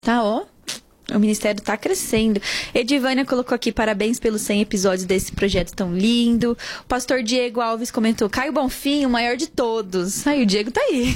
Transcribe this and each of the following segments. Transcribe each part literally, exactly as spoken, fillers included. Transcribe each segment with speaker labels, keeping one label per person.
Speaker 1: Tá, ó. O Ministério tá crescendo. Edivânia colocou aqui, parabéns pelos cem episódios desse projeto tão lindo. O pastor Diego Alves comentou, Caio Bonfim, o maior de todos. Aí, o Diego tá aí.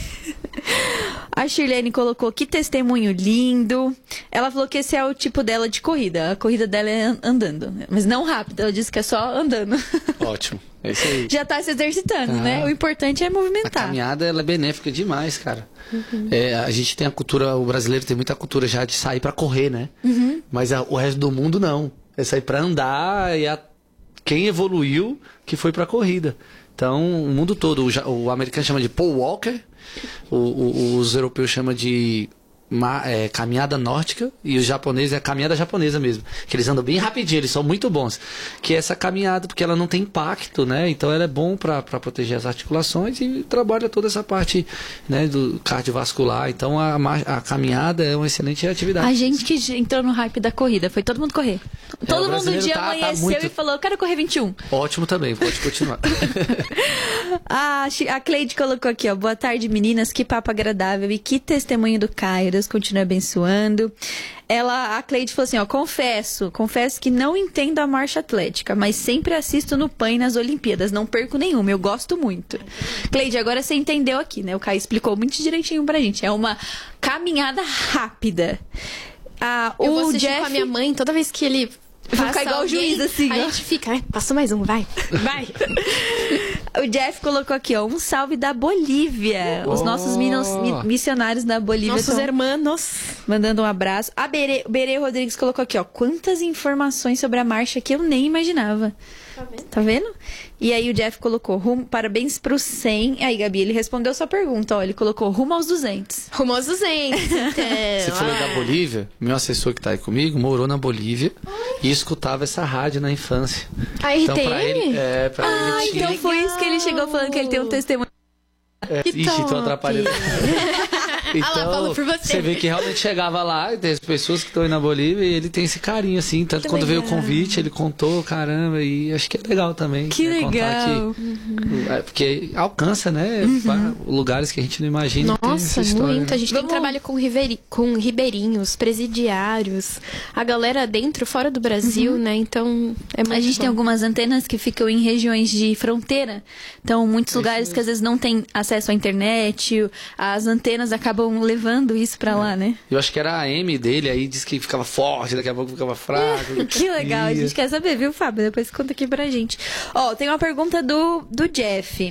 Speaker 1: A Shirlene colocou, que testemunho lindo. Ela falou que esse é o tipo dela de corrida. A corrida dela é andando. Mas não rápido, ela disse que é só andando.
Speaker 2: Ótimo. É isso aí.
Speaker 1: Já tá se exercitando,
Speaker 2: ah,
Speaker 1: né? O importante é movimentar.
Speaker 2: A caminhada, ela é benéfica demais, cara. Uhum. É, a gente tem a cultura, o brasileiro tem muita cultura já de sair pra correr, né? Uhum. Mas a, o resto do mundo não. É sair pra andar e a, quem evoluiu que foi pra corrida. Então, o mundo todo, o, o americano chama de pole walker, o, o, os europeus chamam de ma, é, caminhada nórdica e os japoneses é caminhada japonesa mesmo, que eles andam bem rapidinho, eles são muito bons, que é essa caminhada, porque ela não tem impacto, né? Então ela é bom para proteger as articulações e trabalha toda essa parte, né, do cardiovascular. Então a, a caminhada é uma excelente atividade.
Speaker 1: A gente que entrou no hype da corrida, foi todo mundo correr. Todo é, mundo um dia tá, amanheceu tá muito... e falou, eu quero correr vinte e um.
Speaker 2: Ótimo também, pode continuar.
Speaker 1: a, a Cleide colocou aqui, ó, boa tarde meninas, que papo agradável e que testemunho do Caio, Deus continue abençoando. Ela, a Cleide falou assim, ó, confesso, confesso que não entendo a marcha atlética, mas sempre assisto no P A N nas Olimpíadas, não perco nenhuma, eu gosto muito. Cleide, agora você entendeu aqui, né? O Caio explicou muito direitinho pra gente, é uma caminhada rápida. Ah,
Speaker 3: eu
Speaker 1: o
Speaker 3: vou assistir
Speaker 1: Jeff...
Speaker 3: com a minha mãe toda vez que ele
Speaker 1: vai ficar igual alguém, o juiz, assim.
Speaker 3: Aí ó. A gente fica, ai, passa mais um, vai, vai.
Speaker 1: O Jeff colocou aqui, ó, um salve da Bolívia. Oh. Os nossos minos, missionários da Bolívia.
Speaker 3: Nossos hermanos.
Speaker 1: Mandando um abraço. A Bere, Bere Rodrigues colocou aqui, ó, quantas informações sobre a marcha que eu nem imaginava. Tá vendo? Tá vendo? E aí o Jeff colocou, rumo, parabéns pro cem. Aí, Gabi, ele respondeu sua pergunta, ó, ele colocou rumo aos duzentos.
Speaker 3: Rumo aos duzentos. Então,
Speaker 2: você falou da Bolívia, meu assessor que tá aí comigo morou na Bolívia. Ai. E escutava essa rádio na infância.
Speaker 3: Aí
Speaker 2: então,
Speaker 3: tem
Speaker 2: pra ele, é, pra
Speaker 1: ah,
Speaker 2: ele
Speaker 1: então
Speaker 2: tinha...
Speaker 1: foi isso que ele chegou falando que ele tem um testemunho.
Speaker 2: É, ixi, então atrapalhando. Então,
Speaker 3: ah lá, falou por você.
Speaker 2: Você vê que realmente chegava lá, e tem as pessoas que estão aí na Bolívia e ele tem esse carinho, assim. Tanto que quando legal. Veio o convite, ele contou, caramba, e acho que é legal também.
Speaker 1: Que
Speaker 2: né,
Speaker 1: legal.
Speaker 2: Contar que, uhum. é, porque alcança, né, uhum. lugares que a gente não imagina.
Speaker 3: Nossa,
Speaker 2: história,
Speaker 3: muito.
Speaker 2: Né?
Speaker 3: A gente
Speaker 1: Vamos...
Speaker 3: tem trabalho com, ribeirinhos, com ribeirinhos, presidiários, a galera dentro, fora do Brasil, uhum. né? Então, é muito
Speaker 1: A gente
Speaker 3: bom.
Speaker 1: tem algumas antenas que ficam em regiões de fronteira. Então, muitos é lugares que às vezes não tem acesso à internet, as antenas acabam levando isso pra é. lá, né?
Speaker 2: Eu acho que era a A M dele, aí disse que ficava forte, daqui a pouco ficava fraco.
Speaker 1: Que legal, a gente quer saber, viu, Fábio? Depois conta aqui pra gente. Ó, tem uma pergunta do, do Jeff.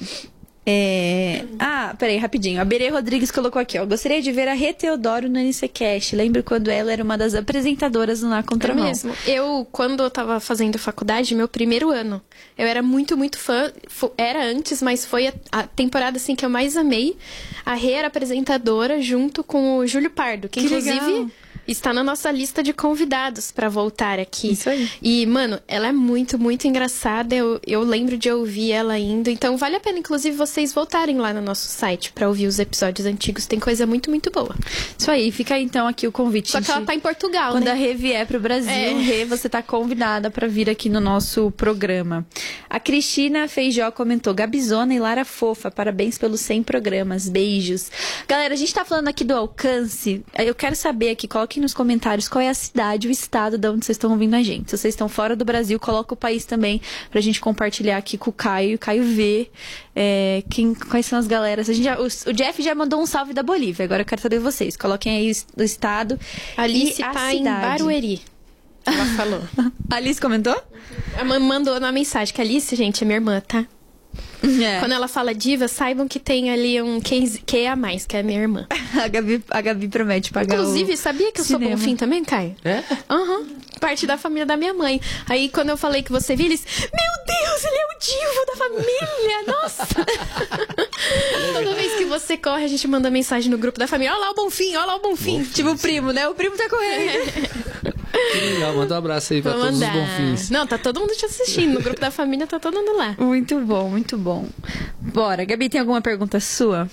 Speaker 1: É... Ah, peraí, rapidinho. A Bere Rodrigues colocou aqui, ó. Gostaria de ver a Rê Teodoro no NCCast. Lembro quando ela era uma das apresentadoras no Na Contramão.
Speaker 3: É mesmo. Eu, quando eu tava fazendo faculdade, meu primeiro ano, eu era muito, muito fã. Era antes, mas foi a, a temporada, assim, que eu mais amei. A Rê era apresentadora junto com o Júlio Pardo, que, que inclusive... Legal. Está na nossa lista de convidados pra voltar aqui.
Speaker 1: Isso aí.
Speaker 3: E, mano, ela é muito, muito engraçada. Eu, eu lembro de ouvir ela indo. Então, vale a pena, inclusive, vocês voltarem lá no nosso site pra ouvir os episódios antigos. Tem coisa muito, muito boa.
Speaker 1: Isso aí. Fica, então, aqui o convite.
Speaker 3: Só que ela tá em Portugal,
Speaker 1: Quando
Speaker 3: né?
Speaker 1: a Rê vier pro Brasil, é. Rê, você tá convidada pra vir aqui no nosso programa. A Cristina Feijó comentou, Gabizona e Lara Fofa, parabéns pelos cem programas. Beijos. Galera, a gente tá falando aqui do alcance. Eu quero saber aqui, coloque nos comentários qual é a cidade, o estado de onde vocês estão ouvindo a gente. Se vocês estão fora do Brasil, coloca o país também pra gente compartilhar aqui com o Caio e o Caio ver é, quem, quais são as galeras. A gente já, o, o Jeff já mandou um salve da Bolívia, agora eu quero saber vocês. Coloquem aí o estado.
Speaker 3: Alice
Speaker 1: e a
Speaker 3: tá
Speaker 1: cidade.
Speaker 3: em Barueri. Ela falou.
Speaker 1: A Alice comentou?
Speaker 3: Ela mandou na mensagem que a Alice, gente, é minha irmã, tá? É. Quando ela fala diva, saibam que tem ali um Q a mais, que é a minha irmã.
Speaker 1: A Gabi, a Gabi promete pagar.
Speaker 3: Inclusive, sabia que eu
Speaker 1: cinema.
Speaker 3: sou Bonfim também, Caio?
Speaker 2: É?
Speaker 3: Aham. Uhum. Parte da família da minha mãe. Aí, quando eu falei que você viu, eles... Meu Deus, ele é o divo da família! Nossa! Toda vez que você corre, a gente manda mensagem no grupo da família. Olha lá o Bonfim, olha lá o Bonfim.
Speaker 1: Bonfim. Tipo o primo, né? O primo tá correndo.
Speaker 2: Que legal, manda um abraço aí pra Vou todos mandar. Os Bonfins.
Speaker 3: Não, tá todo mundo te assistindo. No grupo da família tá todo mundo lá.
Speaker 1: Muito bom, muito bom. Bora, Gabi, tem alguma pergunta sua?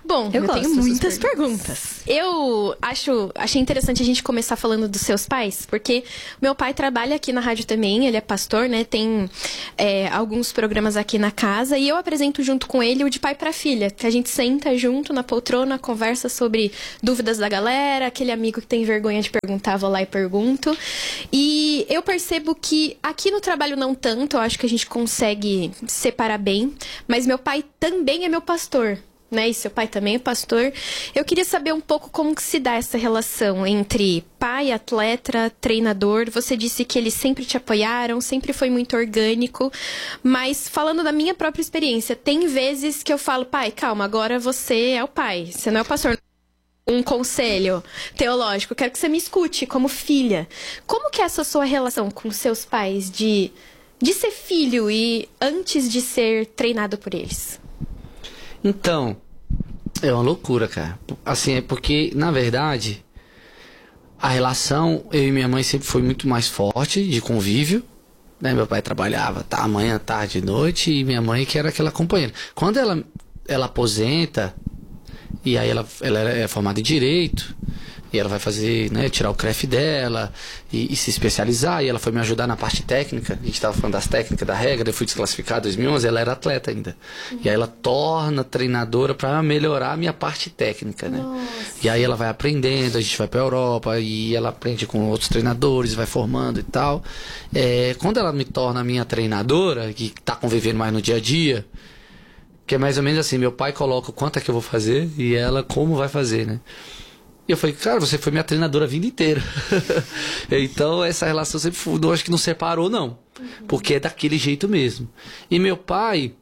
Speaker 3: Bom,
Speaker 1: Eu
Speaker 3: eu,
Speaker 1: gosto
Speaker 3: tenho
Speaker 1: dessas
Speaker 3: muitas
Speaker 1: perguntas.
Speaker 3: perguntas. Eu acho, achei interessante a gente começar falando dos seus pais, porque meu pai trabalha aqui na rádio também, ele é pastor, né? Tem é, alguns programas aqui na casa e eu apresento junto com ele o de pai para filha, que a gente senta junto na poltrona, conversa sobre dúvidas da galera, aquele amigo que tem vergonha de perguntar, vou lá e pergunto. E eu percebo que aqui no trabalho não tanto, eu acho que a gente consegue separar bem, mas meu pai também é meu pastor. Né? E seu pai também é pastor. Eu queria saber um pouco como que se dá essa relação entre pai, atleta, treinador. Você disse que eles sempre te apoiaram, sempre foi muito orgânico. Mas falando da minha própria experiência, tem vezes que eu falo, pai, calma, agora você é o pai, você não é o pastor. Um conselho teológico, quero que você me escute como filha. Como que é essa sua relação com seus pais de, de ser filho e antes de ser treinado por eles?
Speaker 2: Então, é uma loucura, cara. Assim, é porque, na verdade, a relação, eu e minha mãe sempre foi muito mais forte, de convívio. Né? Meu pai trabalhava tá, manhã, tarde, noite, e minha mãe que era aquela companheira. Quando ela, ela aposenta, e aí ela, ela é formada em Direito, e ela vai fazer, né, tirar o C R E F dela e, e se especializar, e ela foi me ajudar na parte técnica. A gente estava falando das técnicas, da regra, eu fui desclassificado em dois mil e onze, ela era atleta ainda. Uhum. E aí ela torna treinadora para melhorar a minha parte técnica, né? Nossa. E aí ela vai aprendendo, a gente vai para a Europa, e ela aprende com outros treinadores, vai formando e tal. É, quando ela me torna minha treinadora, que está convivendo mais no dia a dia, que é mais ou menos assim, meu pai coloca o quanto é que eu vou fazer, e ela como vai fazer, né? E eu falei, cara, você foi minha treinadora a vida inteira. Então, essa relação sempre foi, eu acho que não separou, não. Uhum. Porque é daquele jeito mesmo. E meu pai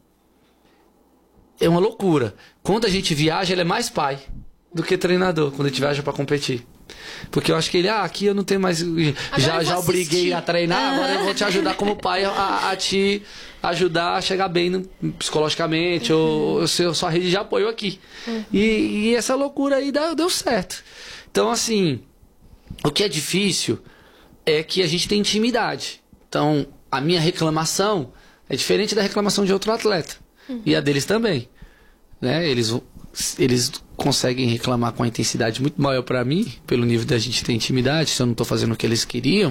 Speaker 2: é uma loucura. Quando a gente viaja, ele é mais pai do que treinador, quando a gente viaja para competir. Porque eu acho que ele, ah, aqui eu não tenho mais... Agora já já obriguei a treinar, agora eu vou te ajudar como pai a, a te ajudar a chegar bem no, psicologicamente, uhum. ou, ou sua rede de apoio aqui. Uhum. E, e essa loucura aí deu, deu certo. Então, assim, o que é difícil é que a gente tem intimidade. Então, a minha reclamação é diferente da reclamação de outro atleta. Uhum. E a deles também. Né? Eles... eles conseguem reclamar com a intensidade muito maior para mim, pelo nível da gente ter intimidade, se eu não tô fazendo o que eles queriam.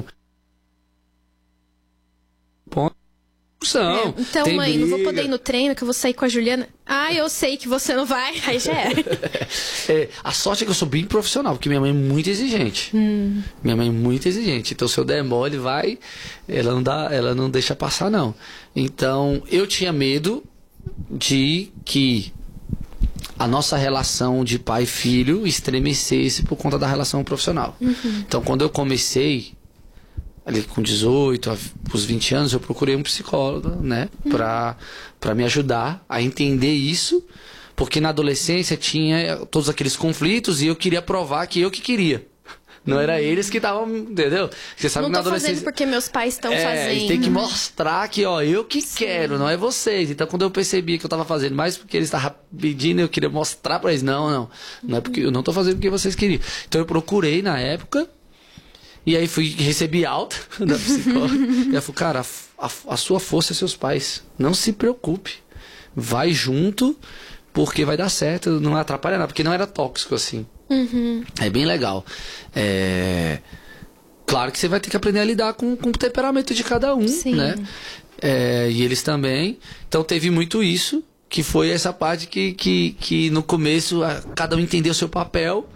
Speaker 2: Ponto.
Speaker 3: É, então, tem mãe, briga. Não vou poder ir no treino, que eu vou sair com a Juliana. Ah, eu sei que você não vai. Aí já é.
Speaker 2: É, a sorte é que eu sou bem profissional, porque minha mãe é muito exigente. Hum. Minha mãe é muito exigente. Então, se eu der mole, vai... Ela não, dá, ela não deixa passar, não. Então, eu tinha medo de que a nossa relação de pai e filho estremecesse por conta da relação profissional. Uhum. Então, quando eu comecei, ali com dezoito, aos vinte anos, eu procurei um psicólogo, né? Uhum. Pra, pra me ajudar a entender isso, porque na adolescência tinha todos aqueles conflitos e eu queria provar que eu que queria. Não era eles que estavam, entendeu? Você sabe
Speaker 3: não
Speaker 2: que na
Speaker 3: tô
Speaker 2: adolescência...
Speaker 3: fazendo porque meus pais estão
Speaker 2: é,
Speaker 3: fazendo.
Speaker 2: Tem que mostrar que, ó, eu que
Speaker 3: Sim.
Speaker 2: quero, não é vocês. Então, quando eu percebi que eu tava fazendo mais porque eles estavam pedindo, eu queria mostrar pra eles. Não, não. Não é porque eu não tô fazendo porque vocês queriam. Então, eu procurei na época, e aí fui, recebi alta da psicóloga. E ela falou, cara, a, a, a sua força é seus pais. Não se preocupe. Vai junto, porque vai dar certo. Não atrapalha nada, porque não era tóxico assim. Uhum. É bem legal. É... Claro que você vai ter que aprender a lidar com, com o temperamento de cada um. Sim. Né? É... E eles também. Então teve muito isso, que foi essa parte que, que, que no começo cada um entendeu o seu papel.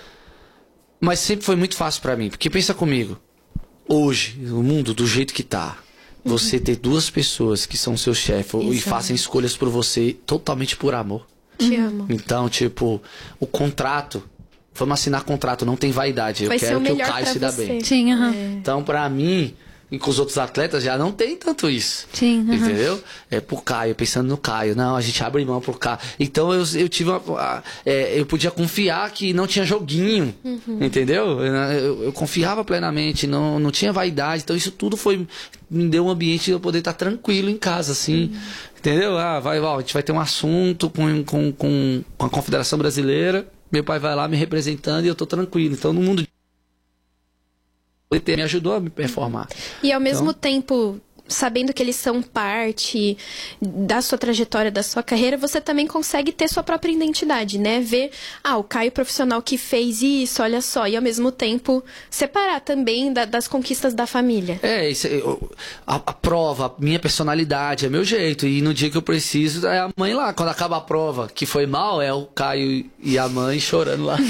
Speaker 2: Mas sempre foi muito fácil pra mim. Porque pensa comigo, hoje, o mundo do jeito que tá, você uhum. ter duas pessoas que são seu chefe e façam escolhas por você totalmente por amor.
Speaker 3: Te amo.
Speaker 2: Então, tipo, o contrato, vamos assinar contrato, não tem vaidade.
Speaker 3: Vai
Speaker 2: eu quero
Speaker 3: o
Speaker 2: que o
Speaker 3: melhor
Speaker 2: Caio se dá bem.
Speaker 1: Sim, uhum.
Speaker 3: é.
Speaker 2: Então, pra mim, e com os outros atletas já não tem tanto isso.
Speaker 1: Sim, uhum.
Speaker 2: Entendeu? É pro Caio, pensando no Caio. Não, a gente abre mão pro Caio. Então eu, eu tive uma, a, é, eu podia confiar que não tinha joguinho. Uhum. Entendeu? Eu, eu, eu confiava plenamente, não, não tinha vaidade. Então isso tudo foi, me deu um ambiente de eu poder estar tranquilo em casa, assim. Uhum. Entendeu? Ah, vai, ó, a gente vai ter um assunto com, com, com, com a Confederação Brasileira. Meu pai vai lá me representando e eu tô tranquilo. Então no mundo me ajudou a me performar.
Speaker 3: E ao mesmo
Speaker 2: então...
Speaker 3: tempo, sabendo que eles são parte da sua trajetória, da sua carreira, você também consegue ter sua própria identidade, né? Ver, ah, o Caio profissional que fez isso, olha só, e ao mesmo tempo separar também da, das conquistas da família.
Speaker 2: É, isso, eu, a, a prova, a minha personalidade, é meu jeito. E no dia que eu preciso, é a mãe lá. Quando acaba a prova, que foi mal, é o Caio e a mãe chorando lá.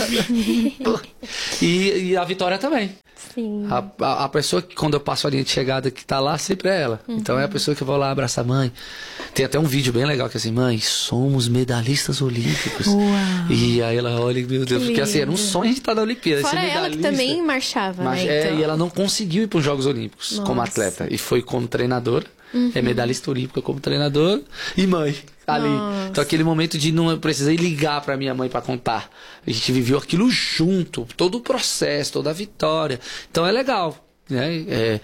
Speaker 2: e, e a Vitória também.
Speaker 3: Sim.
Speaker 2: A, a, a pessoa que, quando eu passo a linha de chegada, que tá lá, sempre é ela. Uhum. Então é a pessoa que eu vou lá abraçar a mãe. Tem até um vídeo bem legal que é assim, mãe, somos medalhistas olímpicos.
Speaker 1: Uau.
Speaker 2: E aí ela olha, meu Deus, porque assim, era um sonho de estar na Olimpíada.
Speaker 3: Fora ela que também marchava,
Speaker 2: Mas,
Speaker 3: né?
Speaker 2: É,
Speaker 3: então...
Speaker 2: e ela não conseguiu ir para os Jogos Olímpicos. Nossa. Como atleta. E foi como treinadora. Uhum. É medalhista olímpica como treinador e mãe ali. Nossa. Então aquele momento de não eu precisei ligar para minha mãe para contar. A gente viveu aquilo junto, todo o processo, toda a vitória. Então é legal, né? É,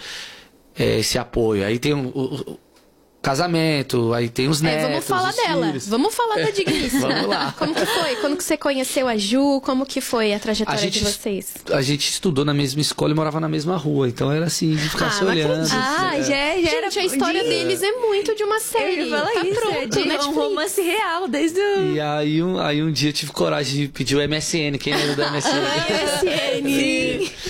Speaker 2: é esse apoio. Aí tem o, o casamento, aí tem os netos.
Speaker 3: É, vamos falar dela. Filhos. Vamos falar da Digníssima.
Speaker 2: Vamos lá.
Speaker 3: Como que foi? Quando que você conheceu a Ju? Como que foi a trajetória a gente, de vocês?
Speaker 2: A gente estudou na mesma escola e morava na mesma rua. Então era assim, de ficar
Speaker 3: ah,
Speaker 2: se olhando.
Speaker 1: Ah,
Speaker 2: é.
Speaker 1: já, já
Speaker 3: gente,
Speaker 1: era...
Speaker 3: a história
Speaker 1: de...
Speaker 3: deles é muito de uma série.
Speaker 1: Eu ia falar
Speaker 3: tá
Speaker 1: isso,
Speaker 3: pronto,
Speaker 1: é de
Speaker 3: Netflix.
Speaker 1: um romance real, desde o...
Speaker 2: E aí um, aí um dia eu tive coragem de pedir o M S N. Quem lembra do M S N?
Speaker 3: M S N.
Speaker 2: Sim.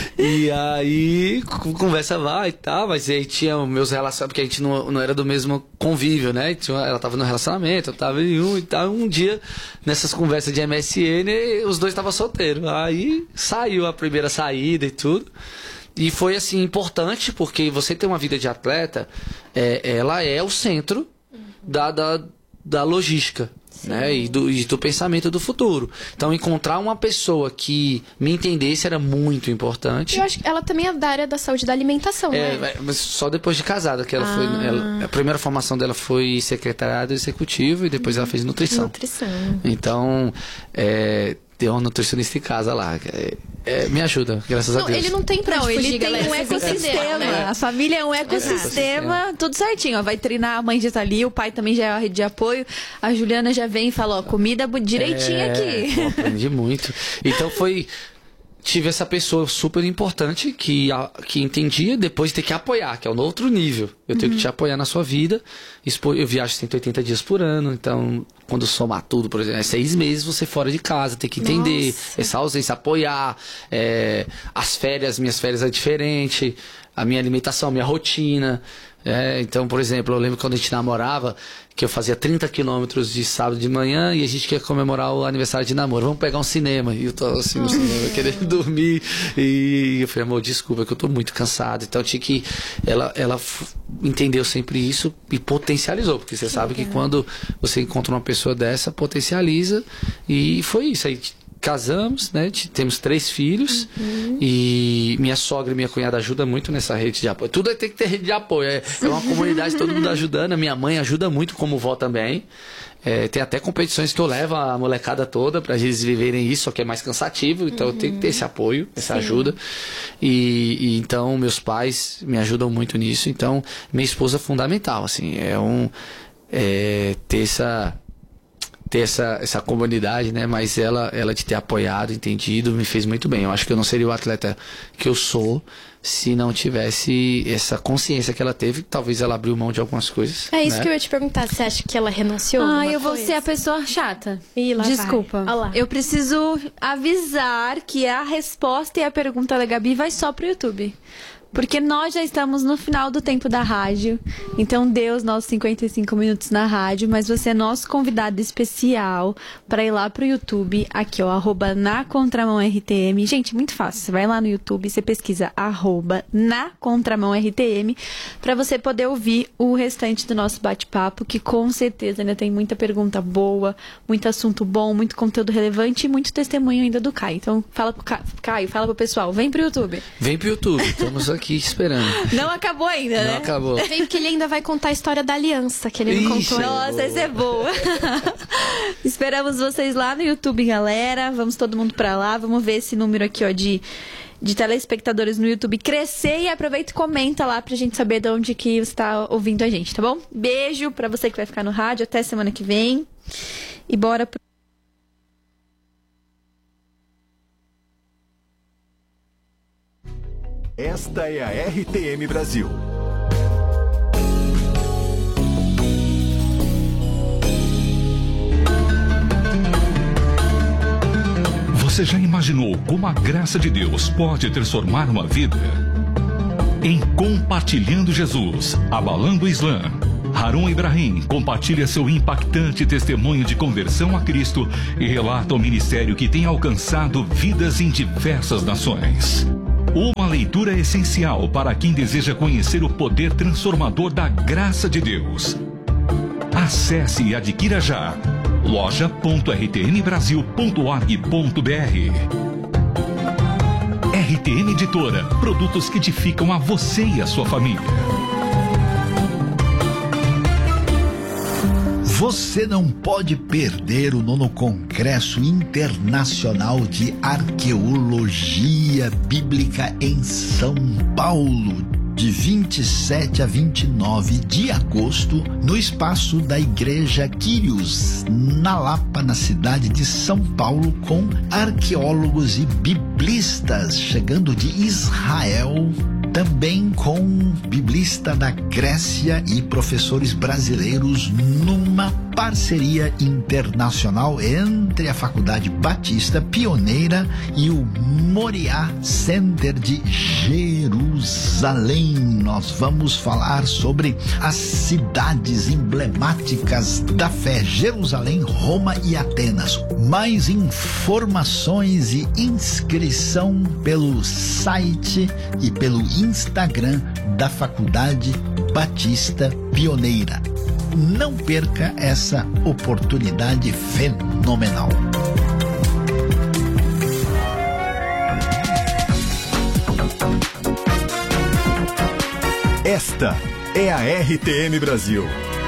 Speaker 2: E aí, conversa vai e tal, mas aí tinha meus relacionamentos, porque a gente não, não era do mesmo convívio, né? Ela tava no relacionamento, eu tava em um e tal. Um dia, nessas conversas de M S N, os dois estavam solteiros. Aí saiu a primeira saída e tudo. E foi, assim, importante, porque você ter uma vida de atleta, é, ela é o centro da, da, da logística. Né? E, do, e do pensamento do futuro. Então, encontrar uma pessoa que me entendesse era muito importante.
Speaker 3: Eu acho que ela também é da área da saúde da alimentação,
Speaker 2: é,
Speaker 3: né?
Speaker 2: Mas só depois de casada, que ela
Speaker 3: ah.
Speaker 2: foi. Ela, a primeira formação dela foi secretariado executivo e depois ela fez nutrição.
Speaker 3: Nutrição.
Speaker 2: Então, é, tem um nutricionista em casa lá. É, é, me ajuda, graças
Speaker 3: não,
Speaker 2: a Deus.
Speaker 3: Ele não tem pra
Speaker 1: não,
Speaker 3: onde
Speaker 1: ele
Speaker 3: fugir,
Speaker 1: tem
Speaker 3: galera.
Speaker 1: um ecossistema.
Speaker 3: Né?
Speaker 1: A família é um ecossistema, é. tudo certinho. Ó, vai treinar, a mãe já tá ali, o pai também já é a rede de apoio. A Juliana já vem e fala, ó, comida direitinho
Speaker 2: é,
Speaker 1: aqui.
Speaker 2: Eu aprendi muito. Então foi... Tive essa pessoa super importante que, a, que entendia, depois ter que apoiar, que é um outro nível. Eu tenho uhum. que te apoiar na sua vida. Eu viajo cento e oitenta dias por ano, então quando somar tudo, por exemplo, é seis meses você fora de casa, tem que entender Nossa. essa ausência, apoiar. É, as férias, minhas férias é diferente, a minha alimentação, a minha rotina. É, então, por exemplo, eu lembro quando a gente namorava, que eu fazia trinta quilômetros de sábado de manhã e a gente queria comemorar o aniversário de namoro. Vamos pegar um cinema. E eu tô assim no cinema, querendo dormir. E eu falei, amor, desculpa, que eu tô muito cansado. Então, eu tinha que... Ela, ela entendeu sempre isso e potencializou. Porque você sabe que quando você encontra uma pessoa dessa, potencializa. E foi isso aí. Casamos, né? Temos três filhos uhum. e minha sogra e minha cunhada ajudam muito nessa rede de apoio. Tudo tem que ter rede de apoio. É, é uma comunidade, todo mundo ajudando. A minha mãe ajuda muito como vó também. É, tem até competições que eu levo a molecada toda para eles viverem isso, só que é mais cansativo. Então uhum. eu tenho que ter esse apoio, essa Sim. ajuda. E, e então meus pais me ajudam muito nisso. Então minha esposa é fundamental. Assim, é um é, ter essa ter essa, essa comunidade, né? Mas ela, ela de ter apoiado, entendido, me fez muito bem. Eu acho que eu não seria o atleta que eu sou se não tivesse essa consciência que ela teve. Talvez ela abriu mão de algumas coisas.
Speaker 3: É isso
Speaker 2: né?
Speaker 3: que eu ia te perguntar. Você acha que ela renunciou?
Speaker 1: Ah, eu vou
Speaker 3: coisa?
Speaker 1: ser a pessoa chata.
Speaker 3: Ih, lá
Speaker 1: Desculpa.
Speaker 3: Vai. Olá.
Speaker 1: Eu preciso avisar que a resposta e a pergunta da Gabi vai só pro YouTube. Porque nós já estamos no final do tempo da rádio. Então deu os nossos cinquenta e cinco minutos na rádio. Mas você é nosso convidado especial para ir lá pro YouTube. Aqui, ó, arroba na contramão R T M. Gente, muito fácil. Você vai lá no YouTube, você pesquisa arroba na contramão R T M para você poder ouvir o restante do nosso bate-papo, que com certeza ainda tem muita pergunta boa, muito assunto bom, muito conteúdo relevante e muito testemunho ainda do Caio. Então fala pro Ca... Caio, fala pro pessoal, vem pro YouTube.
Speaker 2: Vem pro YouTube, estamos aqui. Aqui esperando.
Speaker 1: Não acabou ainda,
Speaker 2: Não
Speaker 1: né?
Speaker 2: Não acabou.
Speaker 3: Vem porque ele ainda vai contar a história da aliança que ele não
Speaker 2: Ixi,
Speaker 3: contou.
Speaker 1: Nossa, essa é boa. Esperamos vocês lá no YouTube, galera. Vamos todo mundo pra lá. Vamos ver esse número aqui, ó, de, de telespectadores no YouTube crescer. E aproveita e comenta lá pra gente saber de onde que você tá ouvindo a gente, tá bom? Beijo pra você que vai ficar no rádio. Até semana que vem. E bora pro...
Speaker 4: Esta é a R T M Brasil. Você já imaginou como a graça de Deus pode transformar uma vida? Em Compartilhando Jesus, Abalando o Islã, Harun Ibrahim compartilha seu impactante testemunho de conversão a Cristo e relata o ministério que tem alcançado vidas em diversas nações. Uma leitura essencial para quem deseja conhecer o poder transformador da graça de Deus. Acesse e adquira já loja ponto r t m brasil ponto org ponto b r. R T M Editora, produtos que edificam a você e a sua família.
Speaker 5: Você não pode perder o nono Congresso Internacional de Arqueologia Bíblica em São Paulo, de vinte e sete a vinte e nove de agosto, no espaço da Igreja Quírios, na Lapa, na cidade de São Paulo, com arqueólogos e biblistas chegando de Israel, também com biblista da Grécia e professores brasileiros, numa parceria internacional entre a Faculdade Batista Pioneira e o Moriá Center de Jerusalém. Nós vamos falar sobre as cidades emblemáticas da fé: Jerusalém, Roma e Atenas. Mais informações e inscrição pelo site e pelo Instagram da Faculdade Batista Pioneira. Não perca essa oportunidade fenomenal.
Speaker 6: Esta é a R T M Brasil.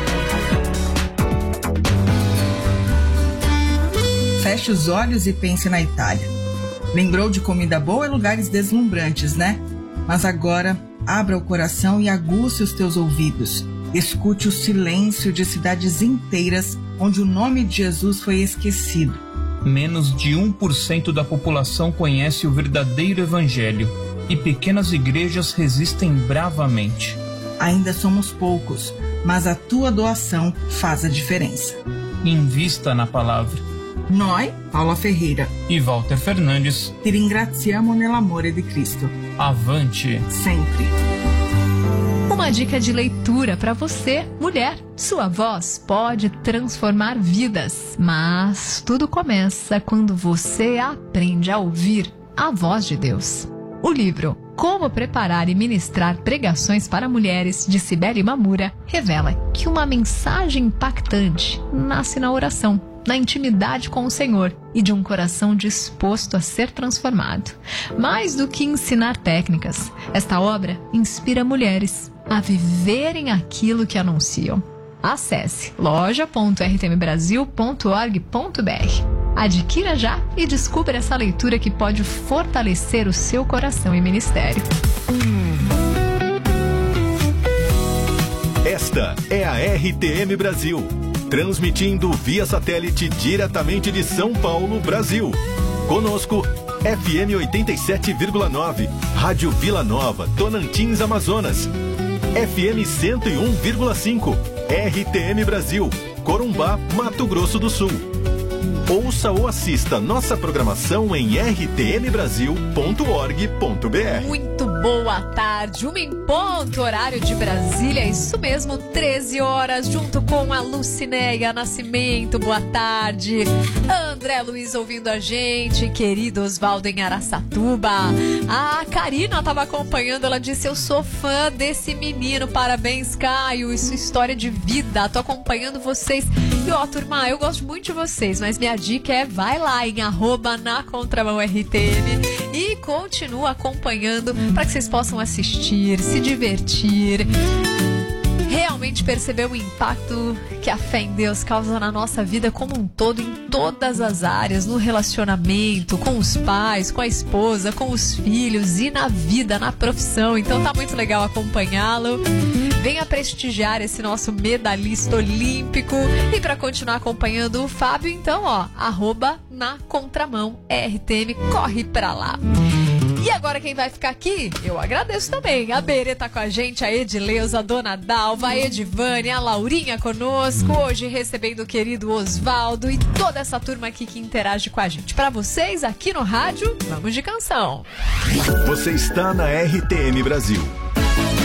Speaker 7: Feche os olhos e pense na Itália. Lembrou de comida boa e lugares deslumbrantes, né? Mas agora, abra o coração e aguce os teus ouvidos. Escute o silêncio de cidades inteiras onde o nome de Jesus foi esquecido.
Speaker 8: Menos de um por cento da população conhece o verdadeiro evangelho e pequenas igrejas resistem bravamente.
Speaker 7: Ainda somos poucos, mas a tua doação faz a diferença.
Speaker 8: Invista na palavra.
Speaker 7: Noi, Paula Ferreira
Speaker 8: e Walter Fernandes,
Speaker 7: ti ringraziamo nell'amore di Cristo.
Speaker 8: Avante
Speaker 7: sempre.
Speaker 9: Uma dica de leitura para você, mulher. Sua voz pode transformar vidas, mas tudo começa quando você aprende a ouvir a voz de Deus. O livro Como Preparar e Ministrar Pregações para Mulheres, de Cibele Mamura, revela que uma mensagem impactante nasce na oração, na intimidade com o Senhor e de um coração disposto a ser transformado. Mais do que ensinar técnicas, esta obra inspira mulheres a viverem aquilo que anunciam. Acesse loja ponto r t m brasil ponto org ponto b r. Adquira já e descubra essa leitura que pode fortalecer o seu coração e ministério.
Speaker 6: Esta é a R T M Brasil, transmitindo via satélite diretamente de São Paulo, Brasil. Conosco, F M oitenta e sete vírgula nove, Rádio Vila Nova, Tocantins, Amazonas. F M cento e um vírgula cinco, R T M Brasil, Corumbá, Mato Grosso do Sul. Ouça ou assista nossa programação em r t m brasil ponto org ponto b r.
Speaker 9: Muito boa tarde, uma em ponto, horário de Brasília, isso mesmo, treze horas, junto com a Lucinéia Nascimento, boa tarde. André Luiz ouvindo a gente, querido Osvaldo em Araçatuba. A Karina estava acompanhando, ela disse, eu sou fã desse menino, parabéns Caio, e sua história de vida, tô acompanhando vocês. E ó, turma, eu gosto muito de vocês, mas minha dica é, vai lá em arroba na contramão R T M e continua acompanhando para que vocês possam assistir, se divertir, realmente perceber o impacto que a fé em Deus causa na nossa vida como um todo, em todas as áreas, no relacionamento, com os pais, com a esposa, com os filhos e na vida, na profissão. Então tá muito legal acompanhá-lo. Venha prestigiar esse nosso medalhista olímpico. E para continuar acompanhando o Fábio, então, ó, arroba na contramão R T M, corre pra lá. E agora quem vai ficar aqui, eu agradeço também. A Berê tá com a gente, a Edileuza, a Dona Dalva, a Edivane, a Laurinha conosco, hoje recebendo o querido Osvaldo e toda essa turma aqui que interage com a gente. Pra vocês, aqui no rádio, vamos de canção.
Speaker 6: Você está na R T M Brasil.